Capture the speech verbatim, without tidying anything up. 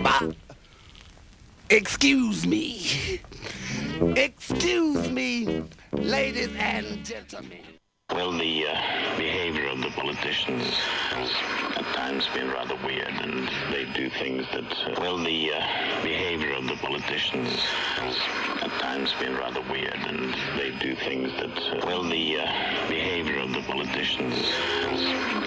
Bah. Excuse me. Excuse me, ladies and gentlemen. Well, the uh, behavior of the politicians has at times been rather weird, and they do things that... Uh, well, the uh, behavior of the politicians has at times been rather weird, and they do things that... Uh, well, the uh, behavior of the politicians has